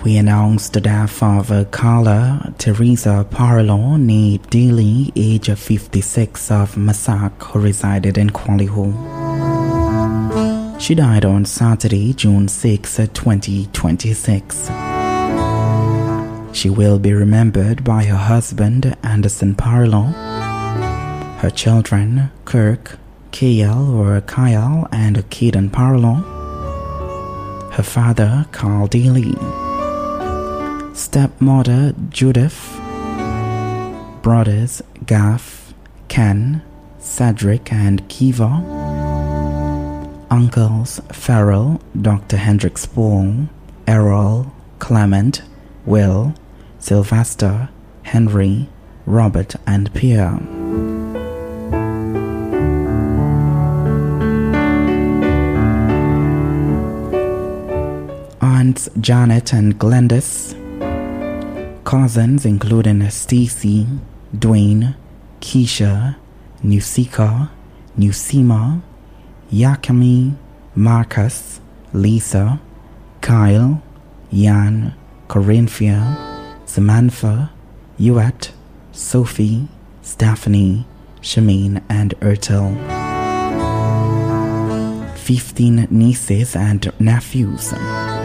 We announce the death of Carla Teresa Parlo, née Daly, age 56, of Massac, who resided in Qualihu. She died on Saturday, June 6, 2026. She will be remembered by her husband, Anderson Parlo, her children, Kirk, Kyle, and Keaton Parlo, her father, Carl Daly, stepmother, Judith, brothers, Gaff, Ken, Cedric, and Kiva, uncles, Farrell, Dr. Hendricks Paul, Errol, Clement, Will, Sylvester, Henry, Robert, and Pierre. Aunts Janet and Glenda's, cousins including Stacy, Dwayne, Keisha, Nusika, Nusima, Yakami, Marcus, Lisa, Kyle, Jan, Corinthia, Samantha, Yuet, Sophie, Stephanie, Shameen, and Ertel. 15 nieces and nephews.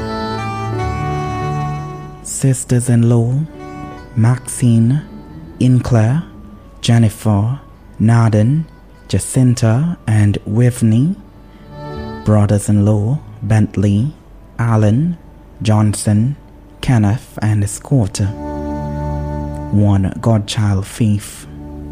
Sisters-in-law, Maxine, Inclair, Jennifer, Naden, Jacinta, and Whitney. Brothers-in-law, Bentley, Alan, Johnson, Kenneth, and Scott. One godchild, Faith.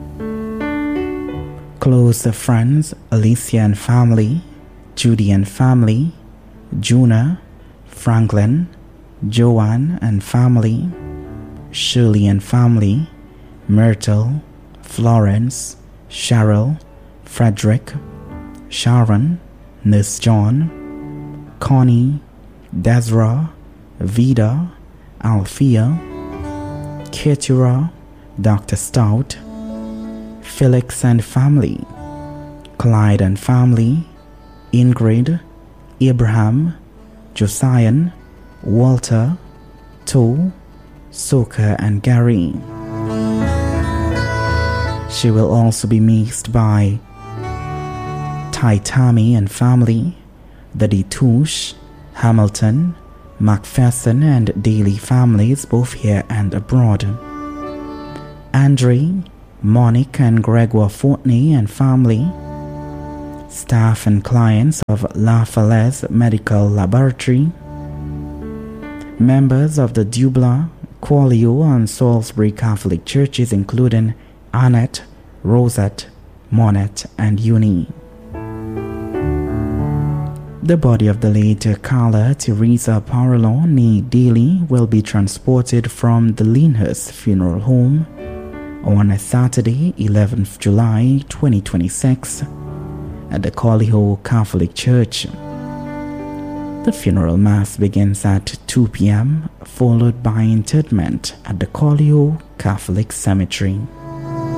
Close friends, Alicia and family, Judy and family, Juna, Franklin, Joanne and family, Shirley and family, Myrtle, Florence, Cheryl, Frederick, Sharon, Nurse John, Connie, Desra, Vida, Althea, Keturah, Dr. Stout, Felix and family, Clyde and family, Ingrid, Abraham, Josiah, Walter, To, Soka, and Gary. She will also be missed by Taitami and family, the Ditush, Hamilton, Macpherson, and Daly families, both here and abroad. Andre, Monique, and Gregoire Fortney and family, staff and clients of La Falaise Medical Laboratory, members of the Dubla, Qualio, and Salisbury Catholic churches, including Annette, Rosette, Monette, and Uni. The body of the late Carla Teresa Parlo, née Daly, will be transported from the Lyndhurst Funeral Home on Saturday, 11th July 2026, at the Qualiho Catholic Church. The funeral mass begins at 2 p.m., followed by interment at the Qualiho Catholic Cemetery.